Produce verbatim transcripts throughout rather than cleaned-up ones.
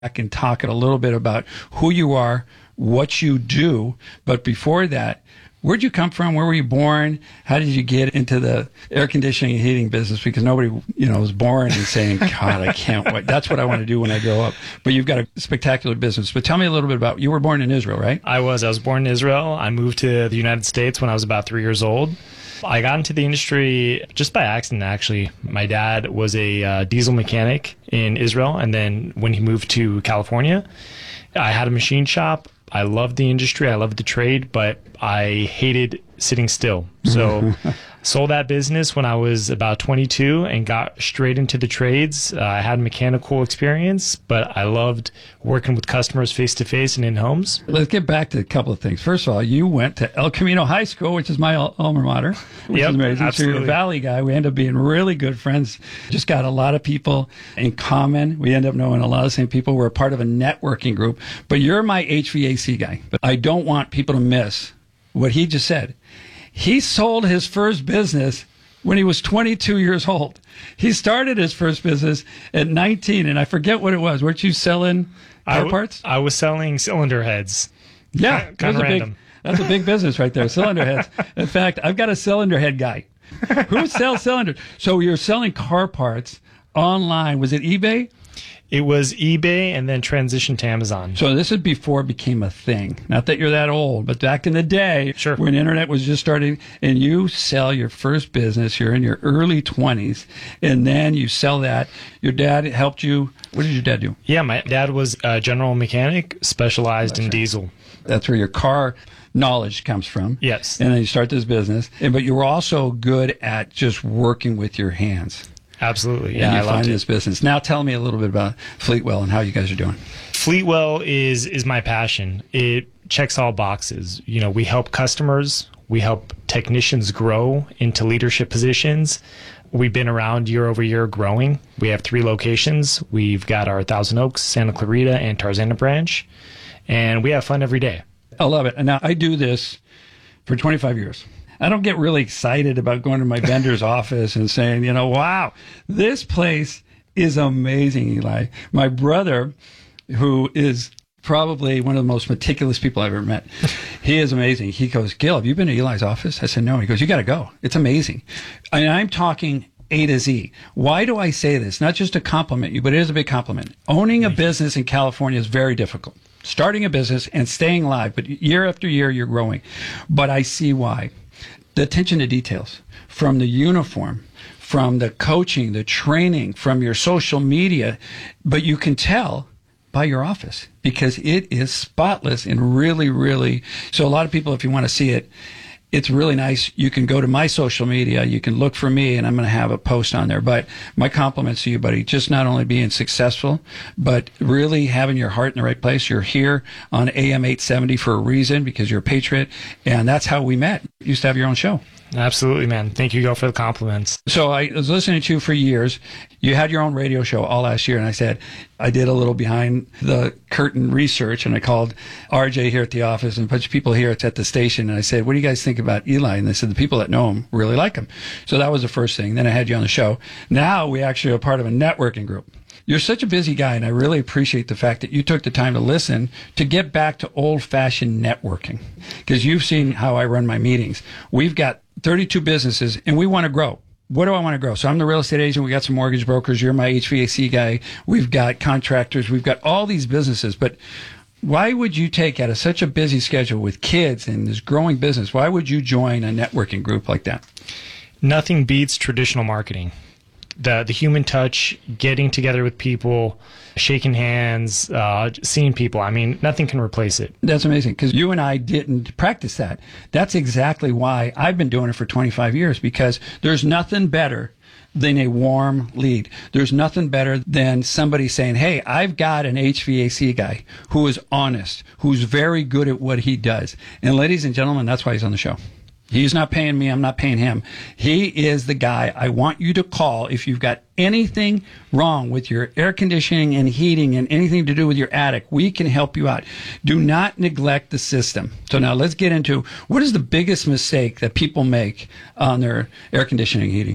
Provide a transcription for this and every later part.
I can talk a little bit about who you are, what you do. But before that, where'd you come from? Where were you born? How did you get into the air conditioning and heating business? Because nobody, you know, was born and saying, God, I can't wait. That's what I want to do when I grow up. But you've got a spectacular business. But tell me a little bit about, you were born in Israel, right? I was. I was born in Israel. I moved to the United States when I was about three years old. I got into the industry just by accident, actually. My dad was a uh, diesel mechanic in Israel. And then when he moved to California, I had a machine shop. I loved the industry. I loved the trade, but I hated sitting still. So sold that business when I was about twenty-two and got straight into the trades. Uh, I had mechanical experience, but I loved working with customers face-to-face and in homes. Let's get back to a couple of things. First of all, you went to El Camino High School, which is my al- alma mater, which yep, is amazing. Absolutely. So you're a Valley guy. We end up being really good friends. Just got a lot of people in common. We end up knowing a lot of the same people. We're a part of a networking group. But you're my H V A C guy. But I don't want people to miss what he just said. He sold his first business when he was twenty-two years old. He started his first business at nineteen, and I forget what it was. Weren't you selling car I w- parts? I was selling cylinder heads. Yeah, kind of random. Big, that's a big business right there, cylinder heads. In fact, I've got a cylinder head guy who sells cylinders. So you're selling car parts online. Was it eBay? It was eBay and then transitioned to Amazon. So this is before it became a thing. Not that you're that old, but back in the day, sure, when internet was just starting, and you sell your first business, you're in your early twenties, and then you sell that. Your dad helped you. What did your dad do? Yeah, my dad was a general mechanic, specialized That's in right. diesel. That's where your car knowledge comes from. Yes. And then you start this business. And, but you were also good at just working with your hands. Absolutely. Yeah, and you I find loved this it. business. Now tell me a little bit about Fleetwell and how you guys are doing. Fleetwell is is my passion. It checks all boxes. You know, we help customers. We help technicians grow into leadership positions. We've been around year over year growing. We have three locations. We've got our Thousand Oaks, Santa Clarita, and Tarzana branch. And we have fun every day. I love it. And now I do this for twenty-five years. I don't get really excited about going to my vendor's office and saying, you know, wow, this place is amazing, Eli. My brother, who is probably one of the most meticulous people I've ever met, he is amazing. He goes, Gil, have you been to Eli's office? I said, no. He goes, you got to go. It's amazing. And I'm talking A to Z. Why do I say this? Not just to compliment you, but it is a big compliment. Owning a business in California is very difficult. Starting a business and staying live, but year after year, you're growing. But I see why. The attention to details, from the uniform, from the coaching, the training, from your social media, but you can tell by your office because it is spotless and really, really, so a lot of people, if you want to see it, it's really nice. You can go to my social media. You can look for me, and I'm going to have a post on there. But my compliments to you, buddy. Just not only being successful, but really having your heart in the right place. You're here on A M eight seventy for a reason because you're a patriot, and that's how we met. You used to have your own show. Absolutely, man. Thank you, Gil, for the compliments. So I was listening to you for years. You had your own radio show all last year, and I said, I did a little behind the curtain research, and I called R J here at the office and a bunch of people here at the station, and I said, what do you guys think about Eli? And they said, the people that know him really like him. So that was the first thing. Then I had you on the show. Now we actually are part of a networking group. You're such a busy guy, and I really appreciate the fact that you took the time to listen to get back to old-fashioned networking, because you've seen how I run my meetings. We've got thirty-two businesses, and we want to grow. What do I want to grow? So I'm the real estate agent. We got some mortgage brokers. You're my H V A C guy. We've got contractors. We've got all these businesses. But why would you take out of such a busy schedule with kids and this growing business, why would you join a networking group like that? Nothing beats traditional marketing. The the human touch, getting together with people, shaking hands, uh, seeing people. I mean, nothing can replace it. That's amazing, because you and I didn't practice that. That's exactly why I've been doing it for twenty-five years, because there's nothing better than a warm lead. There's nothing better than somebody saying, hey, I've got an H V A C guy who is honest, who's very good at what he does. And ladies and gentlemen, that's why he's on the show. He's not paying me. I'm not paying him. He is the guy I want you to call if you've got anything wrong with your air conditioning and heating and anything to do with your attic. We can help you out. Do not neglect the system. So now let's get into what is the biggest mistake that people make on their air conditioning and heating.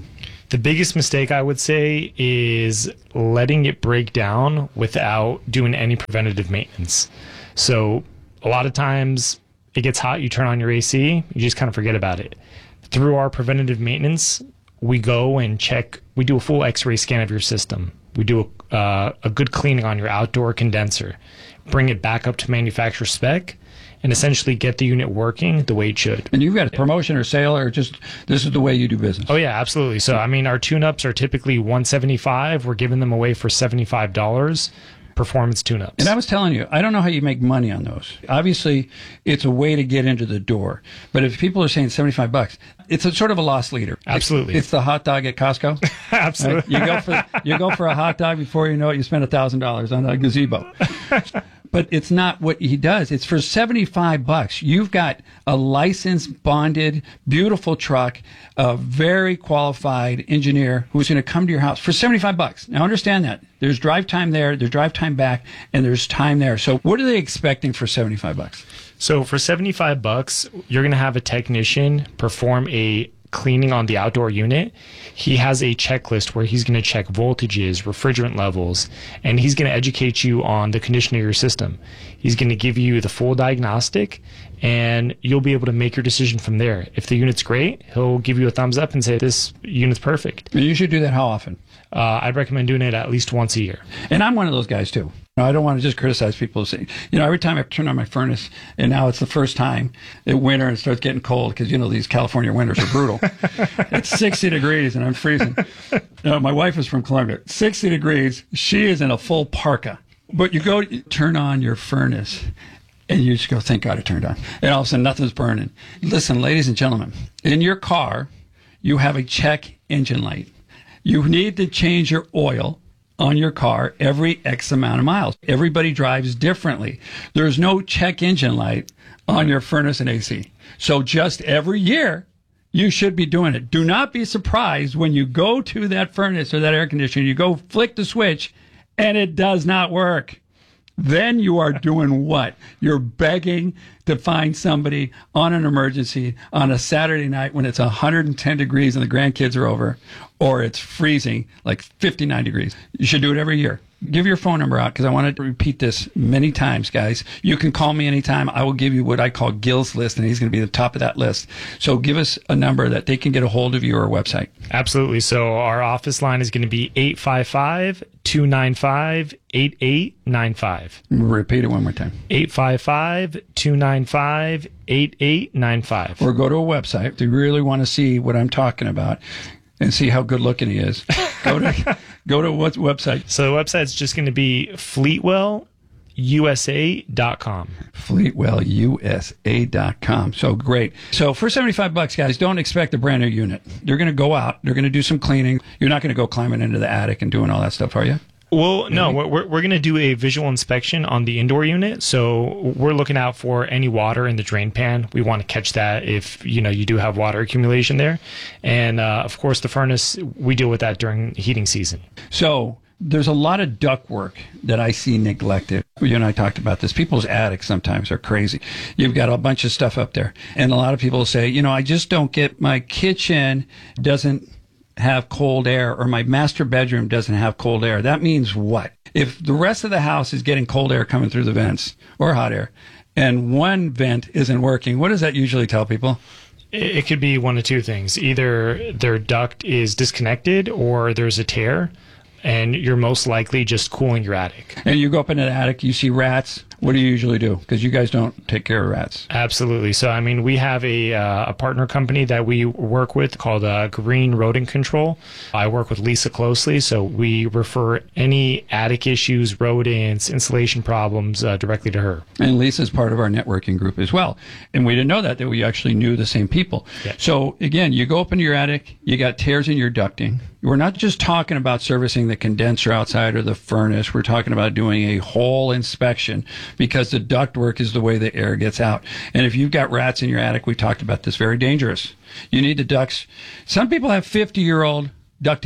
The biggest mistake I would say is letting it break down without doing any preventative maintenance. So a lot of times it gets hot, you turn on your A C, you just kind of forget about it. Through our preventative maintenance, we go and check, we do a full x-ray scan of your system. We do a, uh, a good cleaning on your outdoor condenser, bring it back up to manufacturer spec, and essentially get the unit working the way it should. And you've got a promotion or sale, or just this is the way you do business? Oh, yeah, absolutely. So, I mean, our tune-ups are typically one hundred seventy-five dollars. We're giving them away for seventy-five dollars. Performance tune-ups. And I was telling you, I don't know how you make money on those. Obviously, it's a way to get into the door. But if people are saying seventy-five bucks, it's a sort of a loss leader. Absolutely. It's, it's the hot dog at Costco. Absolutely. Right? You go for you go for a hot dog, before you know it, you spend one thousand dollars on a gazebo. But it's not what he does. It's for seventy-five bucks. You've got a licensed, bonded, beautiful truck, a very qualified engineer who's going to come to your house for seventy-five bucks. Now, understand that. There's drive time there, there's drive time back, and there's time there. So what are they expecting for seventy-five bucks? So for seventy-five bucks, you're going to have a technician perform a cleaning on the outdoor unit. He has a checklist where he's going to check voltages, refrigerant levels, and he's going to educate you on the condition of your system. He's going to give you the full diagnostic, and you'll be able to make your decision from there. If the unit's great, he'll give you a thumbs up and say, this unit's perfect. And you should do that how often? Uh, I'd recommend doing it at least once a year. And I'm one of those guys, too. I don't want to just criticize people. Saying, you know, every time I turn on my furnace, and now it's the first time in winter and it starts getting cold because, you know, these California winters are brutal. It's sixty degrees and I'm freezing. Uh, my wife is from Columbia. sixty degrees. She is in a full parka. But you go you turn on your furnace and you just go, thank God it turned on. And all of a sudden nothing's burning. Listen, ladies and gentlemen, in your car, you have a check engine light. You need to change your oil on your car every X amount of miles. Everybody drives differently. There's no check engine light on your furnace and A C. So just every year, you should be doing it. Do not be surprised when you go to that furnace or that air conditioner, you go flick the switch, and it does not work. Then you are doing what? You're begging to find somebody on an emergency on a Saturday night when it's one hundred ten degrees and the grandkids are over, or it's freezing like fifty-nine degrees. You should do it every year. Give your phone number out because I want to repeat this many times, guys. You can call me anytime. I will give you what I call Gil's list, and he's going to be the top of that list. So give us a number that they can get a hold of you or a website. Absolutely. So our office line is going to be eight five five, two nine five, eight eight nine five. Repeat it one more time. eight five five, two nine five, eight eight nine five. Or go to a website if you really want to see what I'm talking about and see how good looking he is. Go to go to what website? So the website's just going to be fleetwell U S A dot com. fleetwell U S A dot com. So great. So for seventy-five bucks, guys, don't expect a brand new unit. They're going to go out. They're going to do some cleaning. You're not going to go climbing into the attic and doing all that stuff, are you? Well, no, we're, we're going to do a visual inspection on the indoor unit. So we're looking out for any water in the drain pan. We want to catch that if, you know, you do have water accumulation there. And, uh, of course, the furnace, we deal with that during heating season. So there's a lot of duct work that I see neglected. You and I talked about this. People's attics sometimes are crazy. You've got a bunch of stuff up there. And a lot of people say, you know, I just don't get, my kitchen doesn't have cold air, or my master bedroom doesn't have cold air. That means what? If the rest of the house is getting cold air coming through the vents or hot air, and one vent isn't working, what does that usually tell people? It could be one of two things. Either their duct is disconnected or there's a tear, and you're most likely just cooling your attic. And you go up into the attic, you see rats. What do you usually do? Because you guys don't take care of rats. Absolutely. So, I mean, we have a uh, a partner company that we work with called uh, Green Rodent Control. I work with Lisa closely, so we refer any attic issues, rodents, insulation problems uh, directly to her. And Lisa's part of our networking group as well. And we didn't know that, that we actually knew the same people. Yeah. So, again, you go up into your attic, you got tears in your ducting. We're not just talking about servicing the condenser outside or the furnace. We're talking about doing a whole inspection, because the ductwork is the way the air gets out. And if you've got rats in your attic, we talked about this, very dangerous. You need the ducts. Some people have fifty-year-old ducting.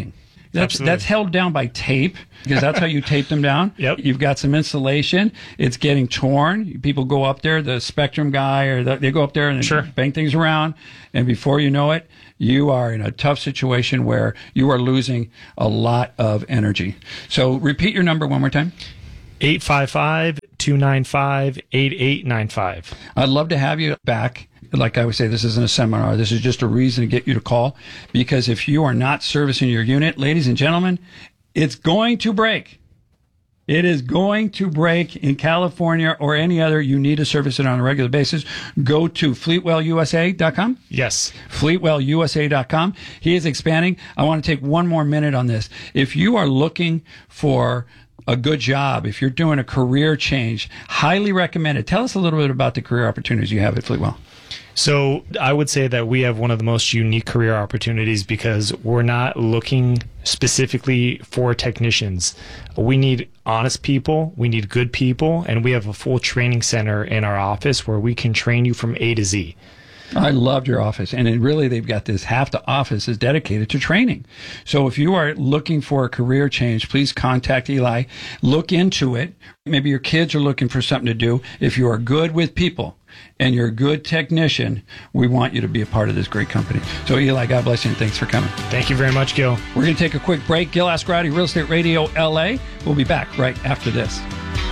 That's Absolutely. that's held down by tape because that's how you tape them down. Yep. You've got some insulation. It's getting torn. People go up there, the Spectrum guy, or the, they go up there and Sure. bang things around, and before you know it, you are in a tough situation where you are losing a lot of energy. So repeat your number one more time. eight five five, two nine five, eight eight nine five. I'd love to have you back. Like I would say, this isn't a seminar. This is just a reason to get you to call, because if you are not servicing your unit, ladies and gentlemen, it's going to break. It is going to break in California or any other. You need to service it on a regular basis. Go to fleetwell U S A dot com. Yes. fleetwell U S A dot com. He is expanding. I want to take one more minute on this. If you are looking for a good job, if you're doing a career change, highly recommended. Tell us a little bit about the career opportunities you have at Fleetwell. So I would say that we have one of the most unique career opportunities because we're not looking specifically for technicians. We need honest people, we need good people, and we have a full training center in our office where we can train you from A to Z. I loved your office, and it really, they've got this, half the office is dedicated to training. So if you are looking for a career change, please contact Eli. Look into it. Maybe your kids are looking for something to do. If you are good with people and you're a good technician, we want you to be a part of this great company. So Eli, God bless you, and thanks for coming. Thank you very much, Gil. We're going to take a quick break. Gil Ascarati, Real Estate Radio L A. We'll be back right after this.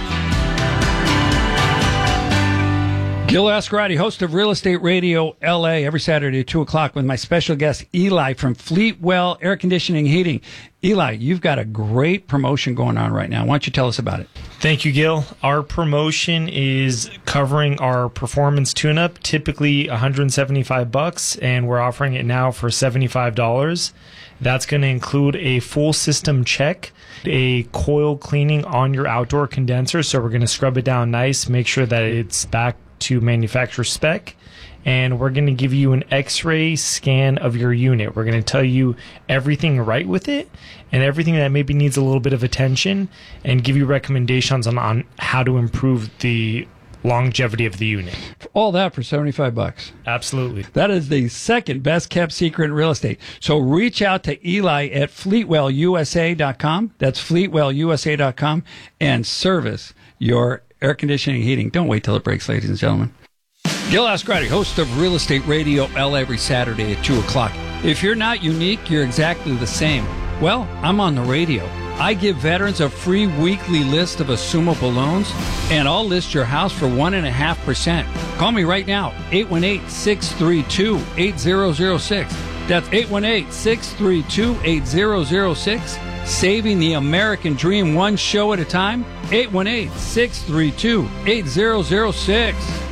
Gil Ascarati, host of Real Estate Radio L A, every Saturday at two o'clock with my special guest, Eli from Fleetwell Air Conditioning Heating. Eli, you've got a great promotion going on right now. Why don't you tell us about it? Thank you, Gil. Our promotion is covering our performance tune-up, typically one hundred seventy-five bucks, and we're offering it now for seventy-five dollars. That's going to include a full system check, a coil cleaning on your outdoor condenser. So we're going to scrub it down nice, make sure that it's back to manufacturer spec, and we're going to give you an x-ray scan of your unit. We're going to tell you everything right with it and everything that maybe needs a little bit of attention, and give you recommendations on, on how to improve the longevity of the unit. All that for seventy-five bucks. Absolutely. That is the second best kept secret in real estate. So reach out to Eli at fleetwell U S A dot com. That's fleetwell U S A dot com, and service your air conditioning, heating. Don't wait till it breaks, ladies and gentlemen. Gil Ascarati, host of Real Estate Radio L A, every Saturday at two o'clock. If you're not unique, you're exactly the same. Well, I'm on the radio. I give veterans a free weekly list of assumable loans, and I'll list your house for one point five percent. Call me right now, eight one eight, six three two, eight zero zero six. That's eight one eight, six three two, eight zero zero six. Saving the American dream one show at a time, eight one eight, six three two, eight zero zero six.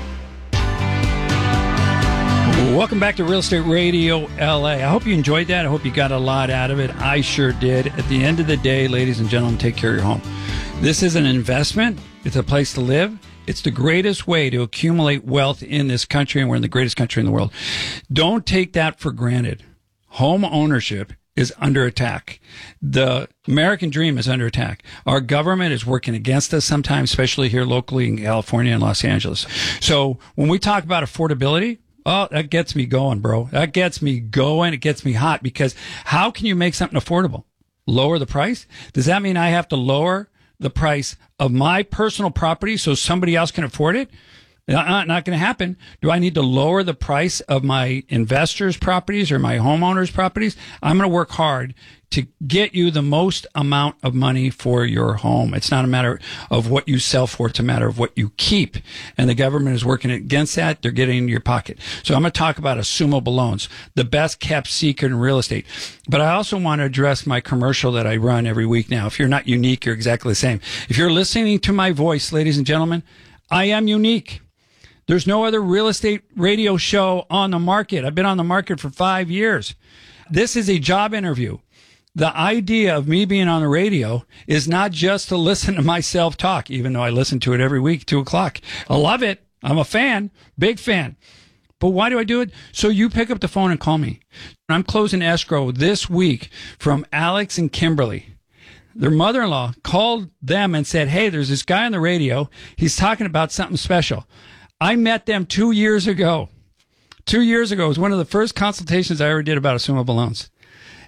Welcome back to Real Estate Radio L A. I hope you enjoyed that. I hope you got a lot out of it. I sure did. At the end of the day, ladies and gentlemen, take care of your home. This is an investment. It's a place to live. It's the greatest way to accumulate wealth in this country, and we're in the greatest country in the world. Don't take that for granted. Home ownership is under attack. The American dream is under attack. Our government is working against us sometimes, especially here locally in California and Los Angeles. So when we talk about affordability, oh, that gets me going, bro. That gets me going. It gets me hot, because how can you make something affordable? Lower the price? Does that mean I have to lower the price of my personal property so somebody else can afford it? Not, not going to happen. Do I need to lower the price of my investors' properties or my homeowners' properties? I'm going to work hard to get you the most amount of money for your home. It's not a matter of what you sell for. It's a matter of what you keep. And the government is working against that. They're getting into your pocket. So I'm going to talk about assumable loans, the best kept secret in real estate. But I also want to address my commercial that I run every week now. If you're not unique, you're exactly the same. If you're listening to my voice, ladies and gentlemen, I am unique. There's no other real estate radio show on the market. I've been on the market for five years. This is a job interview. The idea of me being on the radio is not just to listen to myself talk, even though I listen to it every week, two o'clock. I love it. I'm a fan, big fan. But why do I do it? So you pick up the phone and call me. I'm closing escrow this week from Alex and Kimberly. Their mother-in-law called them and said, hey, there's this guy on the radio. He's talking about something special. I met them two years ago. Two years ago. It was one of the first consultations I ever did about assumable loans.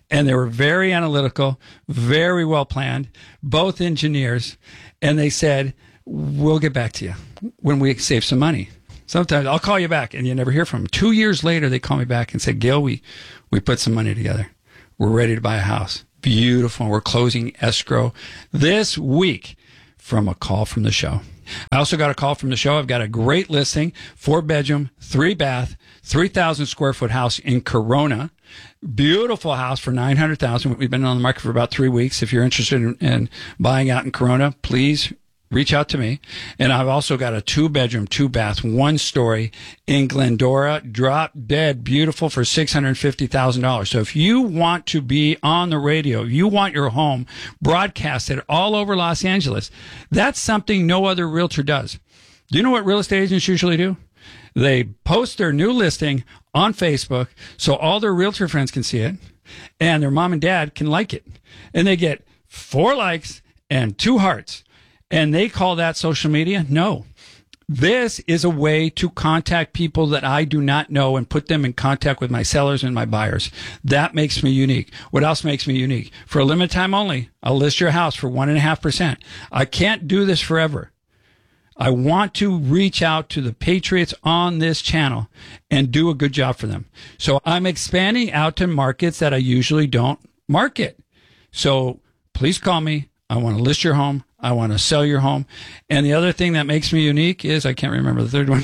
And they were very analytical, very well planned, both engineers. And they said, we'll get back to you when we save some money. Sometimes I'll call you back and you never hear from them. Two years later, they call me back and said, Gil, we, we put some money together. We're ready to buy a house. Beautiful. We're closing escrow this week from a call from the show. I also got a call from the show. I've got a great listing, four bedroom, three bath, three thousand square foot house in Corona. Beautiful house for nine hundred thousand dollars. We've been on the market for about three weeks. If you're interested in, in buying out in Corona, please reach out to me. And I've also got a two bedroom, two bath, one story in Glendora, drop dead beautiful for six hundred fifty thousand dollars. So if you want to be on the radio, if you want your home broadcasted all over Los Angeles, that's something no other realtor does. Do you know what real estate agents usually do? They post their new listing on Facebook so all their realtor friends can see it and their mom and dad can like it. And they get four likes and two hearts. And they call that social media? No. This is a way to contact people that I do not know and put them in contact with my sellers and my buyers. That makes me unique. What else makes me unique? For a limited time only, I'll list your house for one and a half percent. I can't do this forever. I want to reach out to the patriots on this channel and do a good job for them. So I'm expanding out to markets that I usually don't market. So please call me. I want to list your home. I want to sell your home. And the other thing that makes me unique is, I can't remember the third one.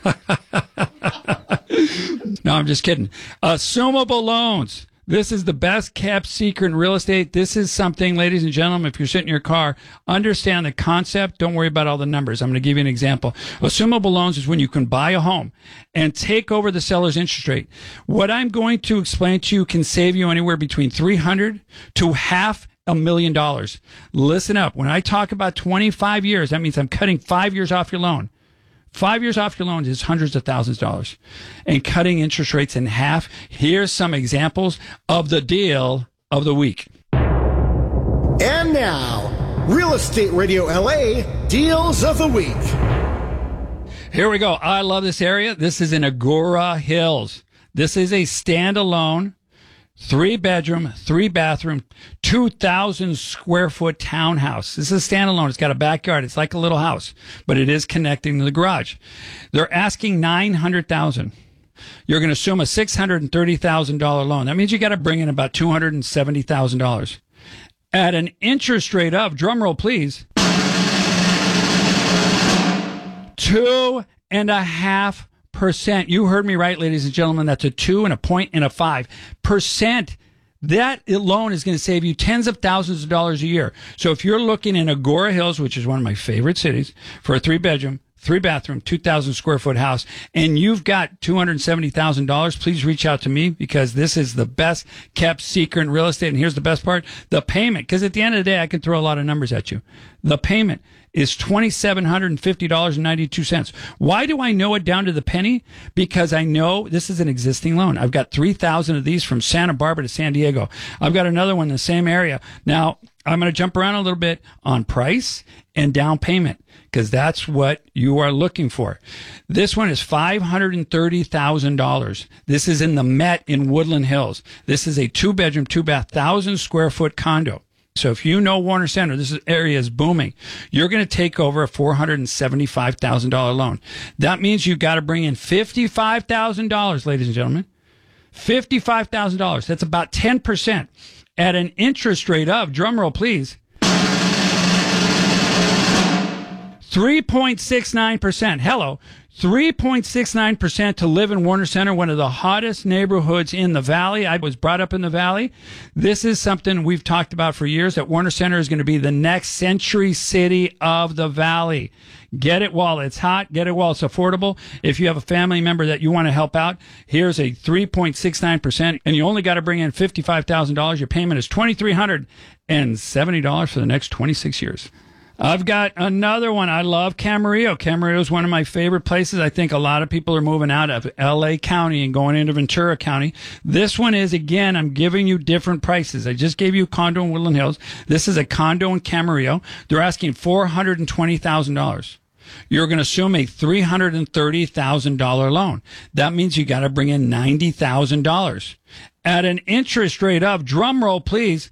No, I'm just kidding. Assumable loans. This is the best kept secret in real estate. This is something, ladies and gentlemen, if you're sitting in your car, understand the concept. Don't worry about all the numbers. I'm going to give you an example. Assumable loans is when you can buy a home and take over the seller's interest rate. What I'm going to explain to you can save you anywhere between three hundred to half a million dollars. Listen up. When I talk about twenty-five years, that means I'm cutting five years off your loan. Five years off your loan is hundreds of thousands of dollars. And cutting interest rates in half. Here's some examples of the deal of the week. And now, Real Estate Radio L A Deals of the Week. Here we go. I love this area. This is in Agoura Hills. This is a standalone three bedroom, three bathroom, two thousand square foot townhouse. This is standalone. It's got a backyard. It's like a little house, but it is connecting to the garage. They're asking nine hundred thousand dollars. You're going to assume a six hundred thirty thousand dollars loan. That means you got to bring in about two hundred seventy thousand dollars at an interest rate of, drumroll please, two and a half percent. You heard me right, ladies and gentlemen. That's a two and a point and a five percent. That loan is going to save you tens of thousands of dollars a year. So if you're looking in Agoura Hills, which is one of my favorite cities, for a three bedroom, three bathroom, two thousand square foot house, and you've got two hundred seventy thousand dollars, please reach out to me, because this is the best kept secret in real estate. And here's the best part, the payment, because at the end of the day, I can throw a lot of numbers at you. The payment is two thousand seven hundred fifty dollars and ninety-two cents. Why do I know it down to the penny? Because I know this is an existing loan. I've got three thousand of these from Santa Barbara to San Diego. I've got another one in the same area. Now, I'm going to jump around a little bit on price and down payment, because that's what you are looking for. This one is five hundred thirty thousand dollars. This is in the Met in Woodland Hills. This is a two bedroom, two bath, one thousand square foot condo. So if you know Warner Center, this area is booming. You're going to take over a four hundred seventy-five thousand dollars loan. That means you've got to bring in fifty-five thousand dollars, ladies and gentlemen. fifty-five thousand dollars. That's about ten percent at an interest rate of, drumroll please, three point six nine percent. Hello. three point six nine percent to live in Warner Center, one of the hottest neighborhoods in the Valley. I was brought up in the Valley. This is something we've talked about for years, that Warner Center is going to be the next Century City of the Valley. Get it while it's hot. Get it while it's affordable. If you have a family member that you want to help out, here's a three point six nine percent, and you only got to bring in fifty-five thousand dollars. Your payment is two thousand three hundred seventy dollars for the next twenty-six years. I've got another one. I love Camarillo. Camarillo is one of my favorite places. I think a lot of people are moving out of L A County and going into Ventura County. This one is, again, I'm giving you different prices. I just gave you a condo in Woodland Hills. This is a condo in Camarillo. They're asking four hundred twenty thousand dollars. You're going to assume a three hundred thirty thousand dollars loan. That means you got to bring in ninety thousand dollars at an interest rate of, drum roll please,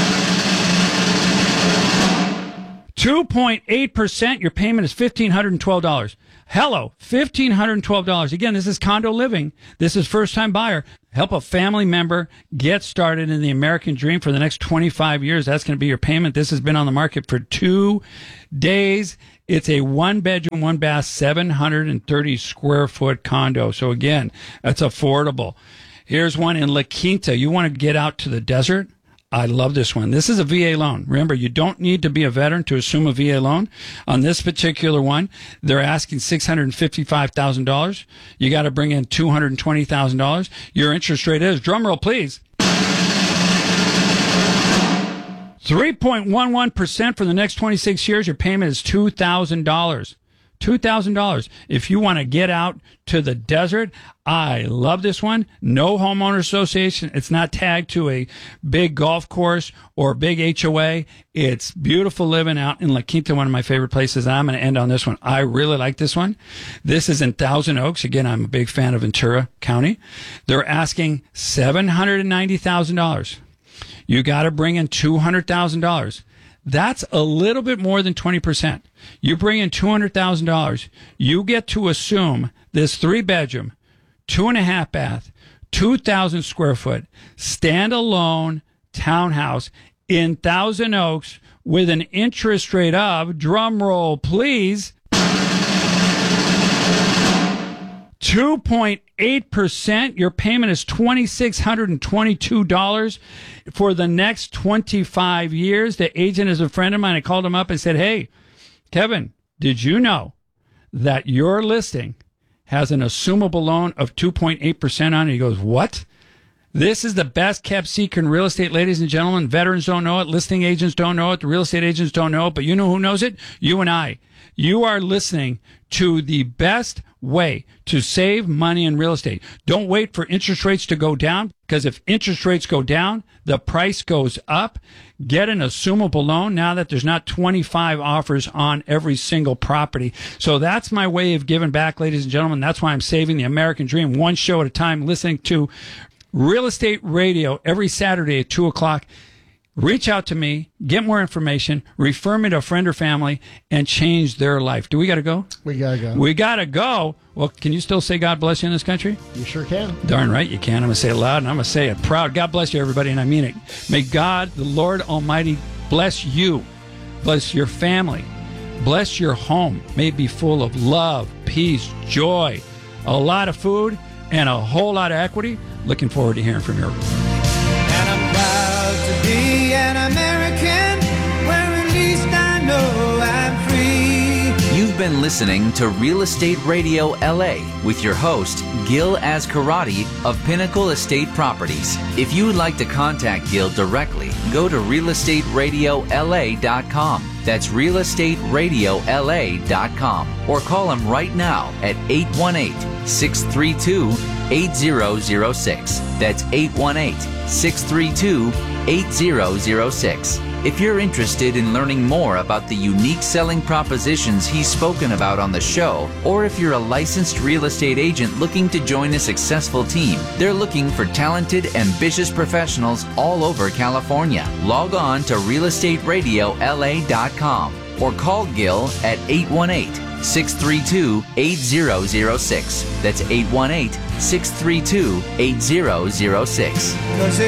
two point eight percent. Your payment is one thousand five hundred twelve dollars. Hello, one thousand five hundred twelve dollars. Again, this is condo living. This is first-time buyer. Help a family member get started in the American dream for the next twenty-five years. That's going to be your payment. This has been on the market for two days. It's a one-bedroom, one-bath, seven hundred thirty square foot condo. So again, that's affordable. Here's one in La Quinta. You want to get out to the desert? I love this one. This is a V A loan. Remember, you don't need to be a veteran to assume a V A loan. On this particular one, they're asking six hundred fifty-five thousand dollars. You got to bring in two hundred twenty thousand dollars. Your interest rate is, drumroll please, three point one one percent for the next twenty-six years. Your payment is two thousand dollars. two thousand dollars. If you want to get out to the desert, I love this one. No homeowner association. It's not tagged to a big golf course or a big H O A. It's beautiful living out in La Quinta, one of my favorite places. I'm going to end on this one. I really like this one. This is in Thousand Oaks. Again, I'm a big fan of Ventura County. They're asking seven hundred ninety thousand dollars. You got to bring in two hundred thousand dollars. That's a little bit more than twenty percent. You bring in two hundred thousand dollars. You get to assume this three-bedroom, two-and-a-half bath, two thousand square foot, standalone townhouse in Thousand Oaks with an interest rate of, drum roll please, two point eight percent. Your payment is two thousand six hundred twenty-two dollars for the next twenty-five years. The agent is a friend of mine. I called him up and said, hey, Kevin, did you know that your listing has an assumable loan of two point eight percent on it? He goes, what? This is the best kept secret in real estate, ladies and gentlemen. Veterans don't know it. Listing agents don't know it. The real estate agents don't know it. But you know who knows it? You and I. You are listening to the best way to save money in real estate. Don't wait for interest rates to go down, because if interest rates go down, the price goes up. Get an assumable loan now that there's not twenty-five offers on every single property. So that's my way of giving back, ladies and gentlemen. That's why I'm saving the American dream one show at a time, listening to Real Estate Radio every Saturday at two o'clock. Reach out to me, get more information, refer me to a friend or family, and change their life. Do we got to go? We got to go. We got to go. Well, can you still say God bless you in this country? You sure can. Darn right you can. I'm going to say it loud, and I'm going to say it proud. God bless you, everybody, and I mean it. May God, the Lord Almighty, bless you, bless your family, bless your home. May it be full of love, peace, joy, a lot of food, and a whole lot of equity. Looking forward to hearing from you. And I'm proud to be an American, where at least I know I'm free. You've been listening to Real Estate Radio L A with your host, Gil Azcarate of Pinnacle Estate Properties. If you would like to contact Gil directly, go to real estate radio L A dot com. That's real estate radio L A dot com. Or call him right now at eight one eight, six three two, eight zero zero six. That's eight one eight, six three two, eight zero zero six. If you're interested in learning more about the unique selling propositions he's spoken about on the show, or if you're a licensed real estate agent looking to join a successful team, they're looking for talented, ambitious professionals all over California. Log on to real estate radio L A dot com or call Gil at eight one eight, six three two, eight zero zero six. That's eight one eight, six three two, eight zero zero six.